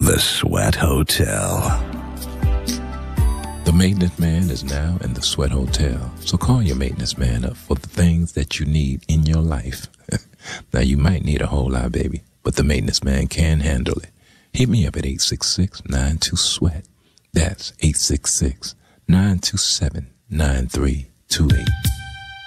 The Sweat Hotel. The maintenance man is now in the Sweat Hotel. So call your maintenance man up for the things that you need in your life. Now, you might need a whole lot, baby, but the maintenance man can handle it. Hit me up at 866-92-SWEAT. That's 866-927-9328.